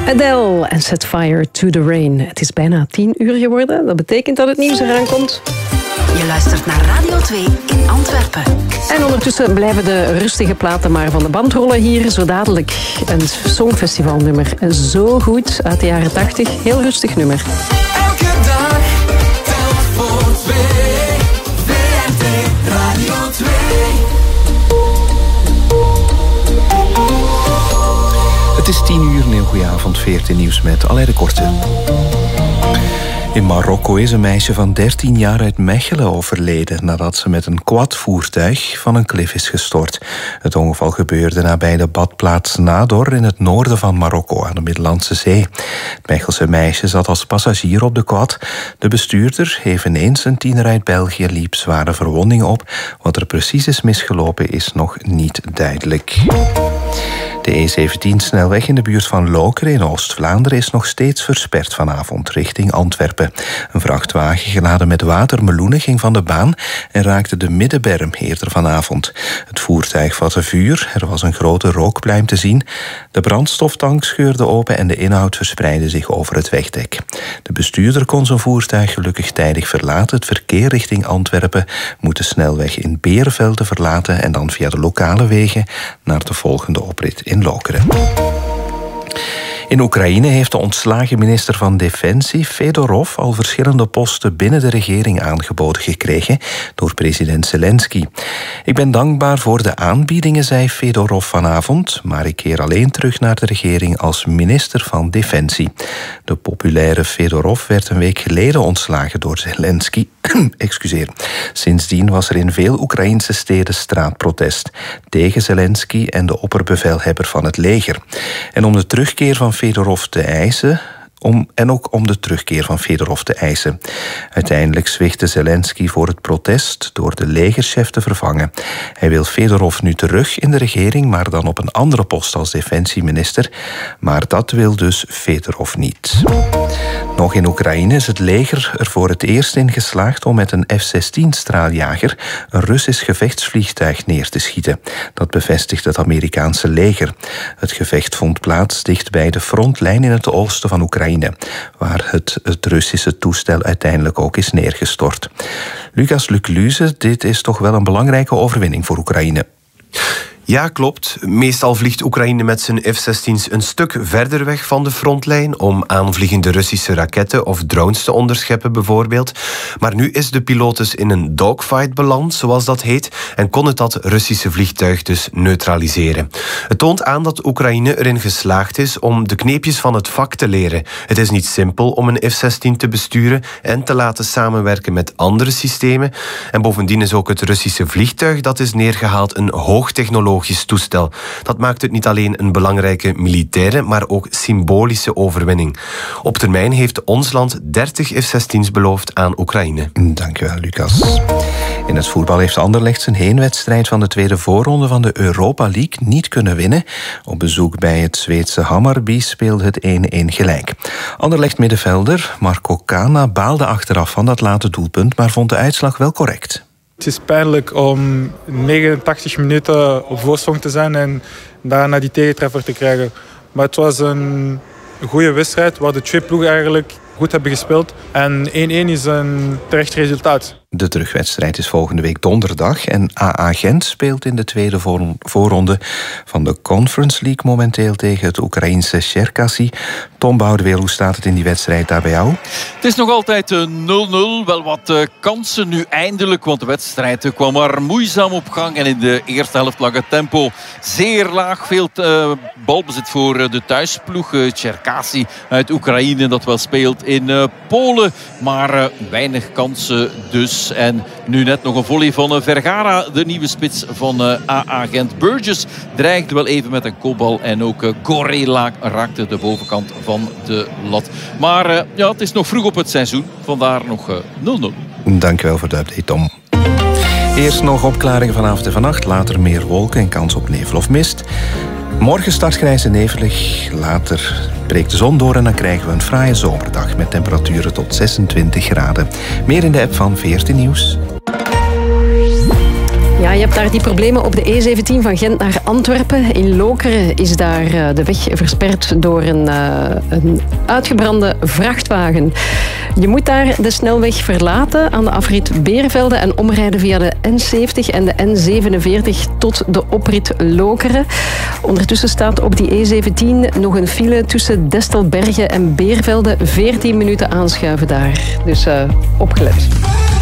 Adele en Set Fire to the Rain. Het is bijna 10 uur geworden. Dat betekent dat het nieuws eraan komt. Je luistert naar Radio 2 in Antwerpen. En ondertussen blijven de rustige platen maar van de band rollen hier. Zo dadelijk een songfestivalnummer. Zo goed uit de jaren 80. Heel rustig nummer. Elke dag telt voor 2. VRT Radio 2. Het is 10 uur, een heel goede avond. VRT Nieuws met Alain de Korte. In Marokko is een meisje van 13 jaar uit Mechelen overleden nadat ze met een quadvoertuig van een klif is gestort. Het ongeval gebeurde nabij de badplaats Nador in het noorden van Marokko aan de Middellandse Zee. Het Mechelse meisje zat als passagier op de quad. De bestuurder, eveneens een tiener uit België, liep zware verwondingen op. Wat er precies is misgelopen is nog niet duidelijk. De E17-snelweg in de buurt van Lokeren in Oost-Vlaanderen is nog steeds versperd vanavond richting Antwerpen. Een vrachtwagen geladen met watermeloenen ging van de baan en raakte de middenberm eerder vanavond. Het voertuig vatte vuur, er was een grote rookpluim te zien. De brandstoftank scheurde open en de inhoud verspreidde zich over het wegdek. De bestuurder kon zijn voertuig gelukkig tijdig verlaten. Het verkeer richting Antwerpen moet de snelweg in Beervelde verlaten en dan via de lokale wegen naar de volgende oprit in Lokeren. In Oekraïne heeft de ontslagen minister van Defensie, Fedorov, al verschillende posten binnen de regering aangeboden gekregen door president Zelensky. Ik ben dankbaar voor de aanbiedingen, zei Fedorov vanavond, maar ik keer alleen terug naar de regering als minister van Defensie. De populaire Fedorov werd een week geleden ontslagen door Zelensky. Excuseer. Sindsdien was er in veel Oekraïnse steden straatprotest tegen Zelensky en de opperbevelhebber van het leger. En om de terugkeer van Fedorov te eisen... om de terugkeer van Fedorov te eisen. Uiteindelijk zwichtte Zelensky voor het protest door de legerchef te vervangen. Hij wil Fedorov nu terug in de regering, maar dan op een andere post als defensieminister. Maar dat wil dus Fedorov niet. Nog in Oekraïne is het leger er voor het eerst in geslaagd om met een F-16-straaljager een Russisch gevechtsvliegtuig neer te schieten. Dat bevestigt het Amerikaanse leger. Het gevecht vond plaats dicht bij de frontlijn in het oosten van Oekraïne, waar het Russische toestel uiteindelijk ook is neergestort. Lucas Luc-Luze, dit is toch wel een belangrijke overwinning voor Oekraïne. Ja, klopt. Meestal vliegt Oekraïne met zijn F-16's een stuk verder weg van de frontlijn om aanvliegende Russische raketten of drones te onderscheppen bijvoorbeeld. Maar nu is de piloot dus in een dogfight beland, zoals dat heet, en kon het dat Russische vliegtuig dus neutraliseren. Het toont aan dat Oekraïne erin geslaagd is om de kneepjes van het vak te leren. Het is niet simpel om een F-16 te besturen en te laten samenwerken met andere systemen. En bovendien is ook het Russische vliegtuig dat is neergehaald een hoogtechnologisch toestel. Dat maakt het niet alleen een belangrijke militaire, maar ook symbolische overwinning. Op termijn heeft ons land 30 F-16's beloofd aan Oekraïne. Dankjewel, Lucas. In het voetbal heeft Anderlecht zijn heenwedstrijd van de tweede voorronde van de Europa League niet kunnen winnen. Op bezoek bij het Zweedse Hammarby speelde het 1-1 gelijk. Anderlecht-middenvelder Marco Cana baalde achteraf van dat late doelpunt, maar vond de uitslag wel correct. Het is pijnlijk om 89 minuten op voorsprong te zijn en daarna die tegentreffer te krijgen. Maar het was een goede wedstrijd waar de twee ploegen eigenlijk goed hebben gespeeld. En 1-1 is een terecht resultaat. De terugwedstrijd is volgende week donderdag en AA Gent speelt in de tweede voorronde van de Conference League momenteel tegen het Oekraïense Cherkasy. Tom Boudeweel, hoe staat het in die wedstrijd daar bij jou? Het is nog altijd 0-0. Wel wat kansen nu eindelijk, want de wedstrijd kwam maar moeizaam op gang. En in de eerste helft lag het tempo zeer laag. Veel balbezit voor de thuisploeg Cherkasy uit Oekraïne, dat wel speelt in Polen. Maar weinig kansen dus. En nu net nog een volley van Vergara, de nieuwe spits van AA Gent. Burgess dreigde wel even met een kopbal en ook Corella raakte de bovenkant van de lat. Maar ja, het is nog vroeg op het seizoen, vandaar nog 0-0. Dankjewel voor de update, Tom. Eerst nog opklaringen vanavond en vannacht, later meer wolken en kans op nevel of mist. Morgen start grijs en nevelig, later breekt de zon door en dan krijgen we een fraaie zomerdag met temperaturen tot 26 graden. Meer in de app van VRT Nieuws. Ja, Ja, je hebt daar die problemen op de E17 van Gent naar Antwerpen. In Lokeren is daar de weg versperd door een uitgebrande vrachtwagen. Je moet daar de snelweg verlaten aan de afrit Beervelde en omrijden via de N70 en de N47 tot de oprit Lokeren. Ondertussen staat op die E17 nog een file tussen Destelbergen en Beervelde. 14 minuten aanschuiven daar. Dus opgelet.